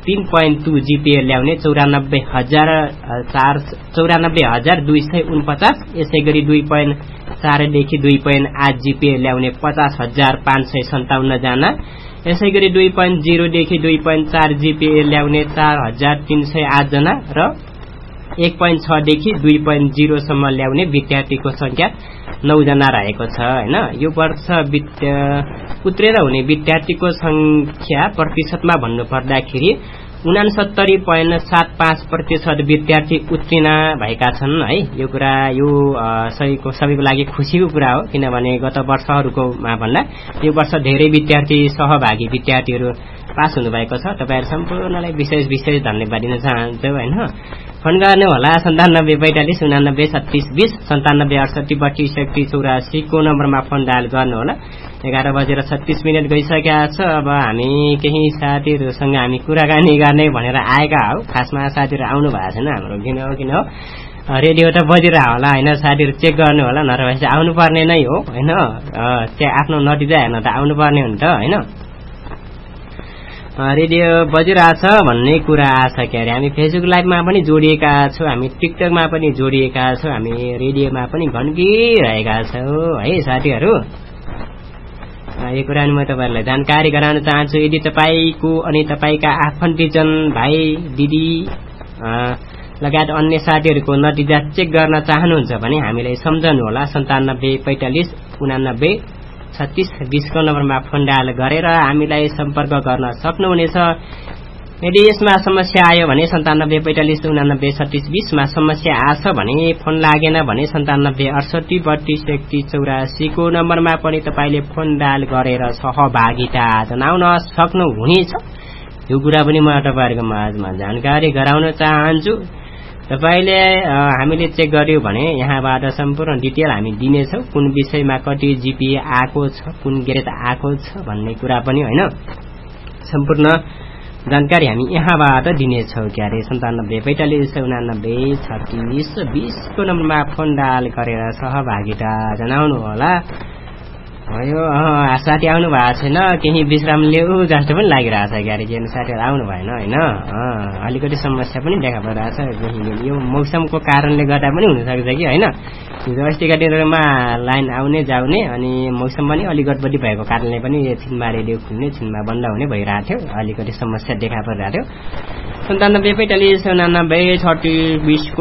3.2 GPA ल्याउने 94,249, यसैगरी 2.4 देखि 2.8 जीपीए ल्याउने 50,557 जना, यसैगरी 2.0 देखि 2.4 जीपीए ल्याउने 4,308 जना र 1.6 देखि 2.0 सम्म ल्याउने विद्यार्थीको संख्या 9 जना रहेको छ हैन। यो वर्ष उत्रेर हुने विद्यार्थीको संख्या प्रतिशतमा भन्नु पर्दाखेरि 69.75% विद्यार्थी उत्तीर्ण भएका छन् है। यो कुरा यो सबैको लागि खुशीको कुरा हो, किनभने गत वर्षहरुकोमा भन्दा यो वर्ष धेरै विद्यार्थी सहभागी विद्यार्थीहरु पास हुनु भएको छ। तपाईहरु सम्पूर्णलाई विशेष धन्यवाद दिन चाहन्छु हैन। फोन गर्नु होला 9745 89 36 20 97 68 32 84 को नम्बरमा फोन डायल गर्नु होला। 11:36 गइसकेका छ। अब हामी केही साथीहरुसँग हामी कुराकानी गर्ने भनेर आएका हौ। खासमा साथीहरु आउनु भएको छैन हाम्रो, किन हो रेडियो त बजिरह होला हैन। साथीहरु चेक गर्नु होला, नत्र भए आउनु पर्ने नै हो हैन। आफ्नो नतिजा हेर्न त आउनु पर्ने हुन्छ हैन। रेडियो बजिरहेछ भन्ने कुरा आछ के अरे। हामी फेसबुक लाइभमा पनि जोडिएका छौं, हामी टिकटकमा पनि जोडिएका छौं, हामी रेडियोमा पनि घन्किरहेका छौं है साथीहरु। यो कुरा म तपाईहरुलाई जानकारी गराउन चाहन्छु। यदि तपाईको अनि तपाईका आफन्तीजन भाइ दिदी लगायत अन्य साथीहरुको नतिजा चेक गर्न चाहनुहुन्छ भने हामीलाई सम्झनु होला 97 45 89 36 20 को नम्बरमा फोन डायल गरेर हामीलाई सम्पर्क गर्न सक्नुहुनेछ। यदि यसमा समस्या आयो भने 97 45 89 36 20 मा समस्या आछ भने फोन लागेन भने 97 68 32 31 84 को नम्बरमा पनि तपाईले फोन डायल गरेर सहभागिता जनाउन सक्नुहुनेछ। यो कुरा पनि म तपाईहरुको माझमा जानकारी गराउन चाहन्छु। तपाईले हामीले चेक गर्यो भने यहाँबाट सम्पूर्ण डिटेल हामी दिनेछौं, कुन विषयमा कति जीपीए आएको छ, कुन ग्रेड आएको छ भन्ने कुरा पनि हैन। सम्पूर्ण जानकारी हामी यहाँबाट दिनेछौं के अरे। 97 45 89 36 20 को नम्बरमा फोन डायल गरेर सहभागिता जनाउनु होला। यो साथी आउनु भएको छैन, केही विश्राम लिऊ जस्तो पनि लागिरहेछ क्यारे। किन साथीहरु आउनु भएन हैन। अलिकति समस्या पनि देखा परिरहेछ। यो मौसमको कारणले गर्दा पनि हुन सक्छ कि हैन। हिजो अस्तिका दिनहरुमा लाइन आउने जाउने अनि मौसम पनि अलि गडबडी भएको कारणले पनि छिनमा रेडियो खुल्ने छिनमा बन्द हुने भइरहेथ्यो। अलिकति समस्या देखा परिरहेथ्यो। 97 45 89 36 20